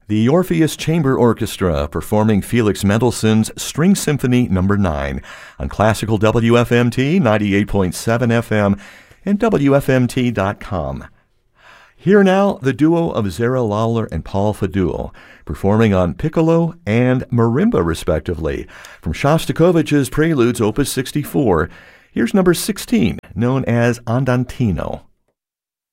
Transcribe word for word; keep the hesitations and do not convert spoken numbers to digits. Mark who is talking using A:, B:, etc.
A: The Orpheus Chamber Orchestra performing Felix Mendelssohn's String Symphony Number nine on Classical W F M T ninety-eight point seven F M and W F M T dot com. Here now, the duo of Zara Lawler and Paul Fadul, performing on piccolo and marimba, respectively. From Shostakovich's Preludes, Opus sixty-four, here's number sixteen, known as Andantino.